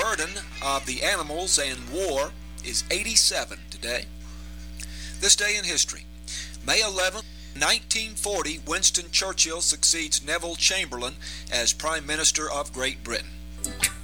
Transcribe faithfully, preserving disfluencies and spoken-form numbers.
burden of the animals and war is eighty-seven today. This day in history, May eleventh, nineteen forty, Winston Churchill succeeds Neville Chamberlain as Prime Minister of Great Britain.